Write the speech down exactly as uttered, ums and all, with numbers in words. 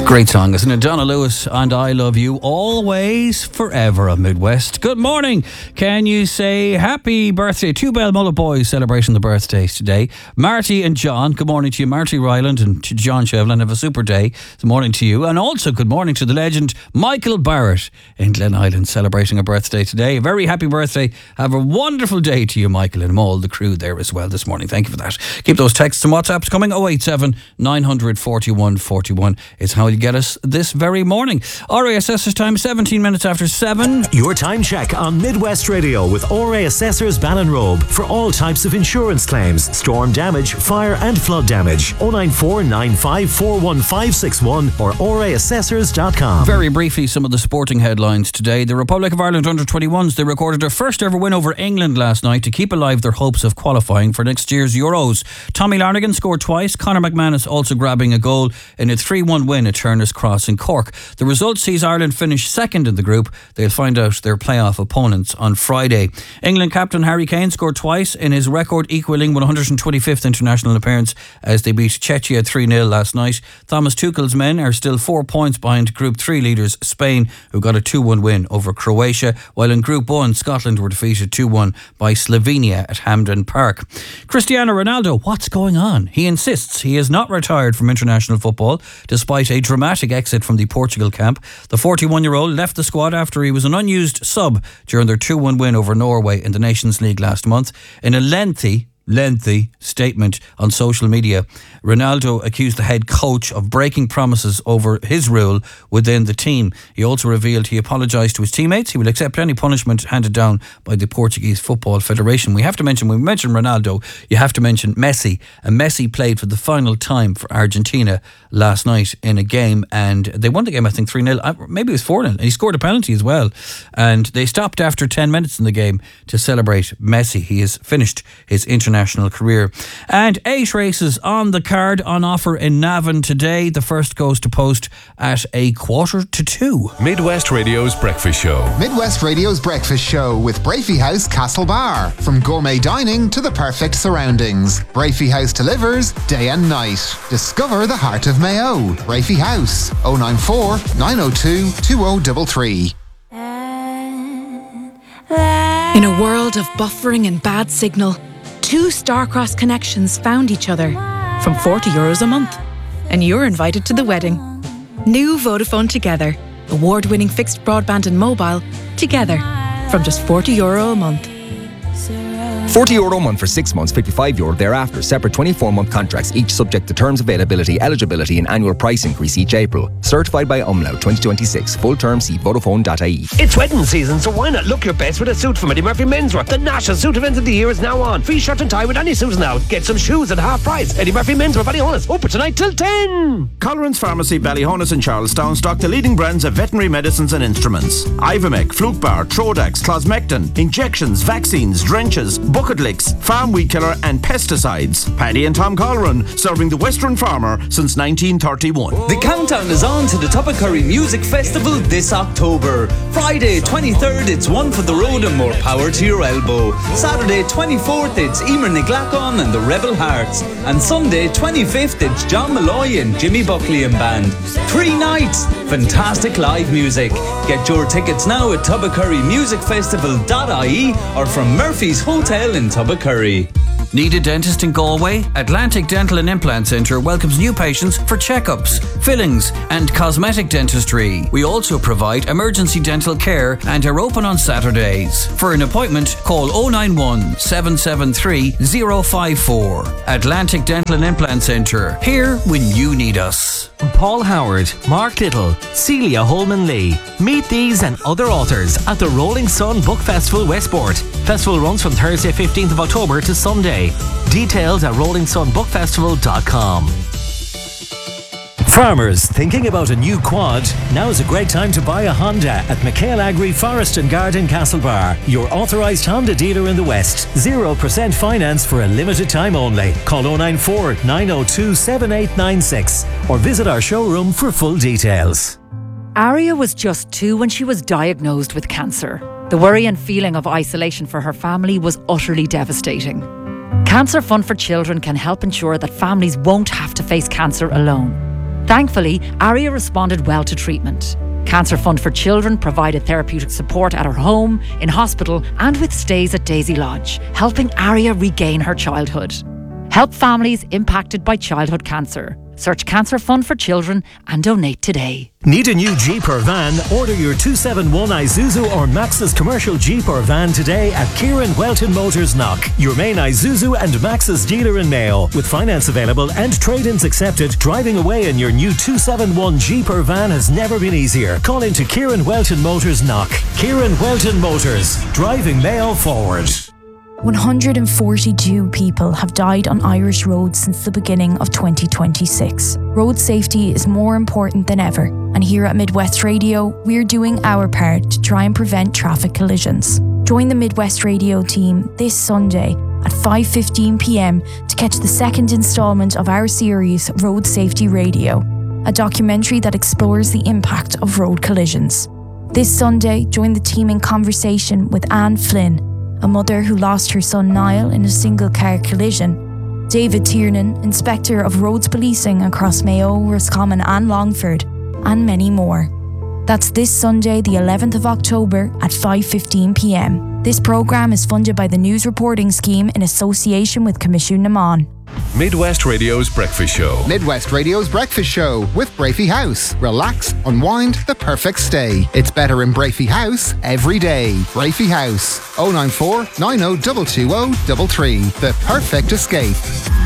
Great song, isn't it? Donna Lewis and I Love You Always Forever of Midwest. Good morning. Can you say happy birthday to Belmullet boys celebrating the birthdays today? Marty and John, good morning to you. Marty Ryland and to John Shevlin, have a super day. Good morning to you. And also good morning to the legend Michael Barrett in Glen Island celebrating a birthday today. A very happy birthday. Have a wonderful day to you, Michael, and all the crew there as well this morning. Thank you for that. Keep those texts and WhatsApps coming. oh eight seven, nine hundred, forty-one forty-one is how you get us this very morning. R A Assessors time, seventeen minutes after seven. Your time check on Midwest Radio with R A Assessors Ballinrobe for all types of insurance claims, storm damage, fire and flood damage. oh nine four, nine five four, one five six one or r a assessors dot com. Very briefly, some of the sporting headlines today. The Republic of Ireland under twenty-ones, they recorded their first ever win over England last night to keep alive their hopes of qualifying for next year's Euros. Tommy Larnigan scored twice, Conor McManus also grabbing a goal in a three one win at Turner's Cross in Cork. The result sees Ireland finish second in the group. They'll find out their playoff opponents on Friday. England captain Harry Kane scored twice in his record-equalling one hundred twenty-fifth international appearance as they beat Czechia three nil last night. Thomas Tuchel's men are still four points behind Group three leaders Spain, who got a two one win over Croatia, while in Group one Scotland were defeated two one by Slovenia at Hampden Park. Cristiano Ronaldo, what's going on? He insists he is not retired from international football despite a dramatic exit from the Portugal camp. The forty-one-year-old left the squad after he was an unused sub during their two one win over Norway in the Nations League last month. In a lengthy lengthy statement on social media, Ronaldo accused the head coach of breaking promises over his rule within the team. He also revealed he apologised to his teammates. He will accept any punishment handed down by the Portuguese Football Federation. We have to mention, when we mention Ronaldo, you have to mention Messi. And Messi played for the final time for Argentina last night in a game, and they won the game, I think, three nil. Maybe it was four nil. And he scored a penalty as well. And they stopped after ten minutes in the game to celebrate Messi. He has finished his international national career. And eight races on the card on offer in Navan today. The first goes to post at a quarter to two. Midwest Radio's Breakfast Show. Midwest Radio's Breakfast Show with Brafey House Castlebar. From gourmet dining to the perfect surroundings, Brafey House delivers day and night. Discover the heart of Mayo. Brafey House, oh nine four, nine oh two, two oh three three. In a world of buffering and bad signal, two Starcross connections found each other from forty euros a month. And you're invited to the wedding. New Vodafone Together. Award-winning fixed broadband and mobile together from just forty euro a month. forty euro a month for six months, fifty-five euro thereafter. Separate twenty-four month contracts, each subject to terms, availability, eligibility and annual price increase each April. Certified by Umlaut twenty twenty-six. Full term, see Vodafone dot I E. It's wedding season, so why not look your best with a suit from Eddie Murphy Menswear? The national suit event of the year is now on. Free shirt and tie with any suits now. Get some shoes at half price. Eddie Murphy Menswear, Ballyhonus. Open tonight till ten. Colleran's Pharmacy, Ballyhonus and Charlestown stock the leading brands of veterinary medicines and instruments. Ivomec, Fluke Bar, Trodax, Closmectin, injections, vaccines, drenches, bucket licks, farm weed killer and pesticides. Paddy and Tom Colleran, serving the Western farmer since nineteen thirty-one. The countdown is on to the Tubbercurry Music Festival this October. Friday twenty-third, it's One for the Road and More Power to Your Elbow. Saturday twenty-fourth, it's Emer Niglacon and the Rebel Hearts. And Sunday twenty-fifth, it's John Malloy and Jimmy Buckley and Band. Three nights, fantastic live music. Get your tickets now at tubbercurry music festival dot I E or from Murphy's Hotel in Tubbercurry. Need a dentist in Galway? Atlantic Dental and Implant Centre welcomes new patients for checkups, fillings and cosmetic dentistry. We also provide emergency dental care and are open on Saturdays. For an appointment, call oh nine one, seven seven three, oh five four. Atlantic Dental and Implant Centre, here when you need us. Paul Howard, Mark Little, Celia Holman Lee. Meet these and other authors at the Rolling Sun Book Festival Westport. Festival runs from Thursday fifteenth of October to Sunday. Details at rolling sun book festival dot com. Farmers thinking about a new quad? Now's a great time to buy a Honda at McHale Agri Forest and Garden Castlebar, your authorised Honda dealer in the West. zero percent finance for a limited time only. Call oh nine four, nine oh two, seven eight nine six or visit our showroom for full details. Aria was just two when she was diagnosed with cancer. The worry and feeling of isolation for her family was utterly devastating. Cancer Fund for Children can help ensure that families won't have to face cancer alone. Thankfully, Aria responded well to treatment. Cancer Fund for Children provided therapeutic support at her home, in hospital, and with stays at Daisy Lodge, helping Aria regain her childhood. Help families impacted by childhood cancer. Search Cancer Fund for Children and donate today. Need a new Jeep or van? Order your two seventy-one Isuzu or Maxus commercial Jeep or van today at Kieran Welton Motors Knock, your main Isuzu and Maxus dealer in Mayo. With finance available and trade-ins accepted, driving away in your new two seventy-one Jeep or van has never been easier. Call into Kieran Welton Motors Knock. Kieran Welton Motors, driving Mayo forward. one hundred forty-two people have died on Irish roads since the beginning of twenty twenty-six. Road safety is more important than ever, and here at Midwest Radio, we're doing our part to try and prevent traffic collisions. Join the Midwest Radio team this Sunday at five fifteen p m to catch the second instalment of our series Road Safety Radio, a documentary that explores the impact of road collisions. This Sunday, join the team in conversation with Anne Flynn, a mother who lost her son Niall in a single-car collision, David Tiernan, Inspector of Roads Policing across Mayo, Roscommon and Longford, and many more. That's this Sunday, the eleventh of October at five fifteen p m. This programme is funded by the News Reporting Scheme in association with Commission Naman. Midwest Radio's Breakfast Show. Midwest Radio's Breakfast Show with Brafey House. Relax, unwind, the perfect stay. It's better in Brafey House every day. Brafey House, oh nine four, nine oh two two oh three three. The perfect escape.